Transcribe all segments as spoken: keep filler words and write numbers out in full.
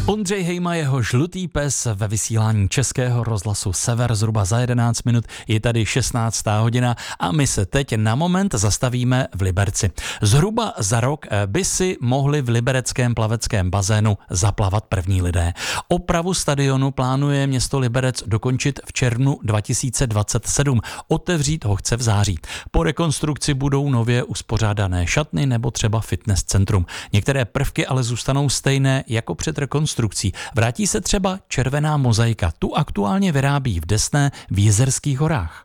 Ondřej Hejma, jeho žlutý pes ve vysílání Českého rozhlasu Sever zhruba za jedenáct minut. Je tady šestnáctá hodina a my se teď na moment zastavíme v Liberci. Zhruba za rok by si mohli v libereckém plaveckém bazénu zaplavat první lidé. Opravu stadionu plánuje město Liberec dokončit v červnu dva tisíce dvacet sedm. Otevřít ho chce v září. Po rekonstrukci budou nově uspořádané šatny nebo třeba fitness centrum. Některé prvky ale zůstanou stejné jako před rekonstrukcí. Vrátí se třeba červená mozaika. Tu aktuálně vyrábí v Desné v Jizerských horách.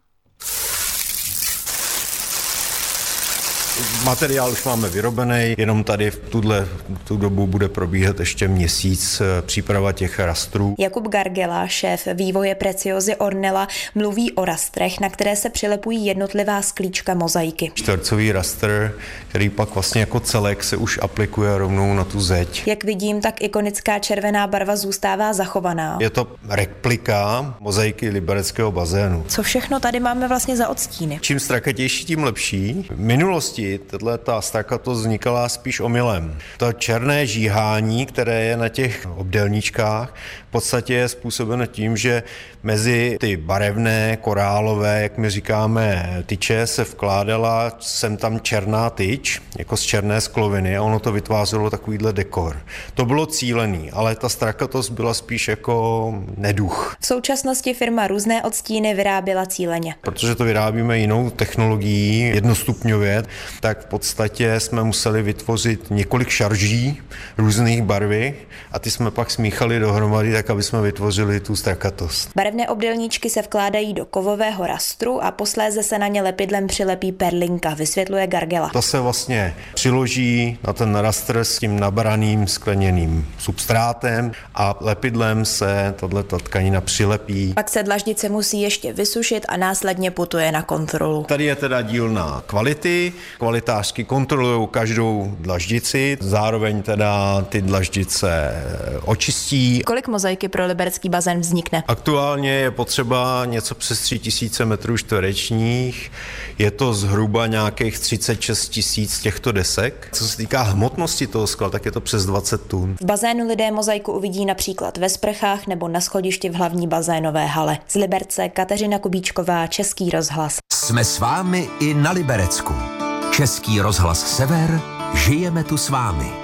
Materiál už máme vyrobený, jenom tady v tuhle tu dobu bude probíhat ještě měsíc příprava těch rastrů. Jakub Gargela, šéf vývoje Preciozy Ornella, mluví o rastrech, na které se přilepují jednotlivá sklíčka mozaiky. Čtvercový rastr, který pak vlastně jako celek se už aplikuje rovnou na tu zeď. Jak vidím, tak ikonická červená barva zůstává zachovaná. Je to replika mozaiky libereckého bazénu. Co všechno tady máme vlastně za odstíny? Čím strakatější, tím lepší. V minulosti tato ta strakatost vznikala spíš omylem. To černé žíhání, které je na těch obdélníčkách, v podstatě je způsobeno tím, že mezi ty barevné, korálové, jak my říkáme, tyče se vkládala sem tam černá tyč, jako z černé skloviny a ono to vytvářelo takovýhle dekor. To bylo cílený, ale ta strakatost byla spíš jako neduch. V současnosti firma různé odstíny vyráběla cíleně. Protože to vyrábíme jinou technologií, jednostupňově, tak v podstatě jsme museli vytvořit několik šarží různých barvy a ty jsme pak smíchali dohromady, tak aby jsme vytvořili tu strakatost. Barevné obdélníčky se vkládají do kovového rastru a posléze se na ně lepidlem přilepí perlinka, vysvětluje Gargela. To se vlastně přiloží na ten rastr s tím nabraným skleněným substrátem a lepidlem se tato tkanina přilepí. Pak se dlaždice musí ještě vysušit a následně putuje na kontrolu. Tady je teda dílna kvality. Kvalitářky kontrolují každou dlaždici, zároveň teda ty dlaždice očistí. Kolik mozaiky pro liberecký bazén vznikne? Aktuálně je potřeba něco přes tři tisíce metrů čtverečních. Je to zhruba nějakých třicet šest tisíc těchto desek. Co se týká hmotnosti toho skla, tak je to přes dvacet tun. V bazénu lidé mozaiku uvidí například ve sprchách nebo na schodišti v hlavní bazénové hale. Z Liberce Kateřina Kubíčková, Český rozhlas. Jsme s vámi i na Liberecku. Český rozhlas Sever, žijeme tu s vámi.